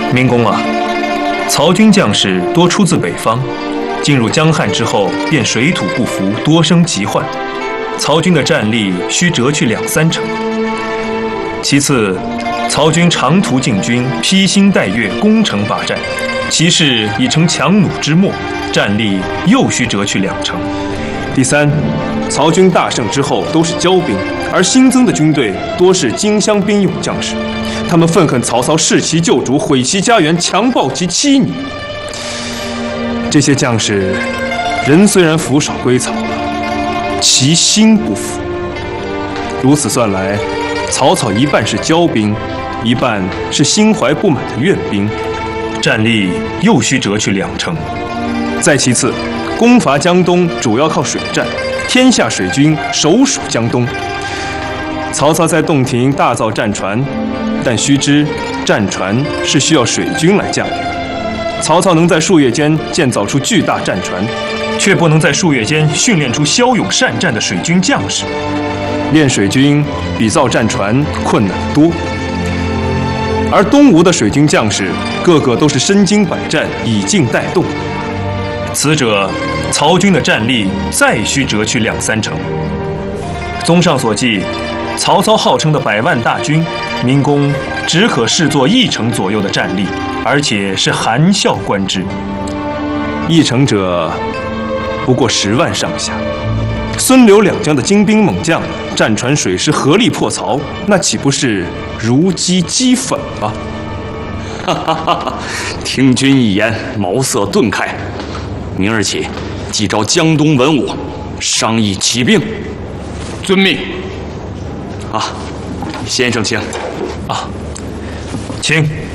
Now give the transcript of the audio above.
明公啊，曹军将士多出自北方，进入江汉之后便水土不服，多生疾患，曹军的战力需折去2-3成。其次，曹军长途进军，披星戴月，攻城拔寨，其势已成强弩之末，战力又需折去2成。第三，曹军大胜之后都是骄兵，而新增的军队多是荆襄兵勇将士，他们愤恨曹操弑其旧主，毁其家园，强暴其妻女。这些将士人虽然俯首归曹了，其心不服。如此算来，曹操一半是骄兵，一半是心怀不满的怨兵，战力又需折去2成。再其次，攻伐江东主要靠水战，天下水军首属江东。曹操在洞庭大造战船，但须知战船是需要水军来驾驭。曹操能在数月间建造出巨大战船，却不能在数月间训练出骁勇善战的水军将士。练水军比造战船困难得多。而东吴的水军将士个个都是身经百战，以静带动。此者，曹军的战力再需折去2-3成。综上所记，曹操号称的100万大军，明公只可视作1成左右的战力，而且是含笑观之。1成者不过10万上下。孙刘两将的精兵猛将，战船水师合力破曹，那岂不是如鸡击粉吗？ 哈哈哈哈！听君一言，茅塞顿开。明日起，即召江东文武，商议起兵。遵命。啊，先生请。 啊，请。